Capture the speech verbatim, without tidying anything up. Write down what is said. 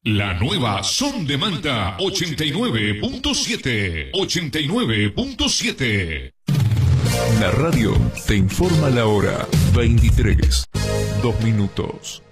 La nueva Son de Manta ochenta y nueve punto siete. ochenta y nueve punto siete. La radio te informa la hora. veintitrés, dos minutos.